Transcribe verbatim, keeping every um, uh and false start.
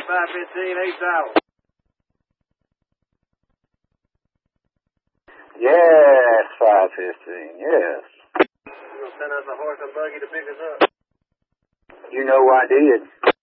five fifteen, eight thousand. Yes, five fifteen, yes. You gonna send us a horse and buggy to pick us up? You know I did.